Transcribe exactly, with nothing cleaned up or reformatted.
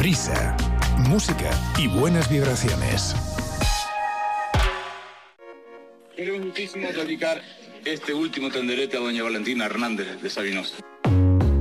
Brisa, música y buenas vibraciones. Quiero muchísimo dedicar este último tenderete a doña Valentina Hernández de Sabinosa.